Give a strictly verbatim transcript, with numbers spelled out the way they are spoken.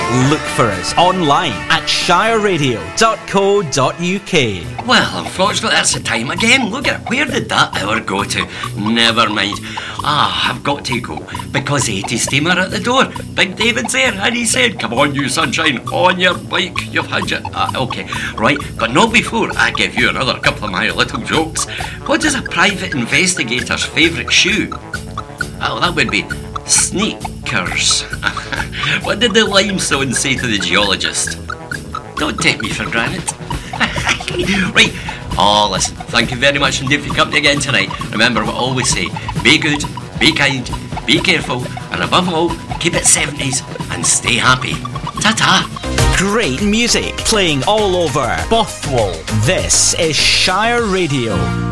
Look for us online at shire radio dot co dot uk. Well, unfortunately, that's the time again. Look at it. Where did that hour go to? Never mind. Ah, I've got to go because the eighties steamer at the door. Big David's there, and he said, "Come on, you sunshine, on your bike. You've had your..." Ah, okay, right, but not before I give you another couple of my little jokes. What is a private investigator's favourite shoe? Oh, that would be sneakers. What did the limestone say to the geologist? Don't take me for granted. Right. Oh, listen, thank you very much indeed for your company again tonight. Remember what I always say, be good, be kind, be careful, and above all, keep it seventies and stay happy. Ta-ta. Great music playing all over Bothwell. This is Shire Radio.